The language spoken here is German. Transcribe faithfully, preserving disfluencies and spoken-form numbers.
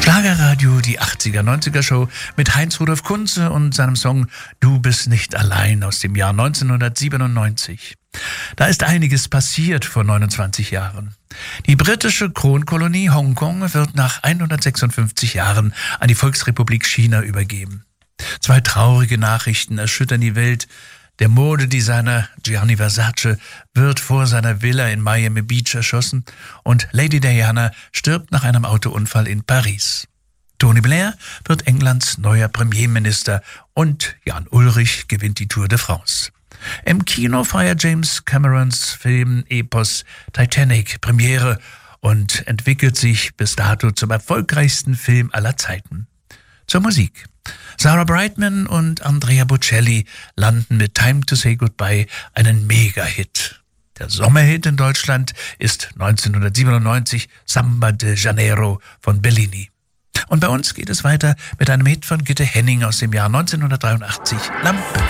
Schlagerradio, die achtziger, neunziger Show mit Heinz-Rudolf Kunze und seinem Song Du bist nicht allein aus dem Jahr neunzehnhundertsiebenundneunzig. Da ist einiges passiert vor neunundzwanzig Jahren. Die britische Kronkolonie Hongkong wird nach hundertsechsundfünfzig Jahren an die Volksrepublik China übergeben. Zwei traurige Nachrichten erschüttern die Welt. Der Modedesigner Gianni Versace wird vor seiner Villa in Miami Beach erschossen und Lady Diana stirbt nach einem Autounfall in Paris. Tony Blair wird Englands neuer Premierminister und Jan Ullrich gewinnt die Tour de France. Im Kino feiert James Camerons Film-Epos Titanic Premiere und entwickelt sich bis dato zum erfolgreichsten Film aller Zeiten. Zur Musik. Sarah Brightman und Andrea Bocelli landen mit Time to Say Goodbye einen Mega-Hit. Der Sommerhit in Deutschland ist neunzehnhundertsiebenundneunzig Samba de Janeiro von Bellini. Und bei uns geht es weiter mit einem Hit von Gitte Henning aus dem Jahr neunzehnhundertdreiundachtzig, Lampe.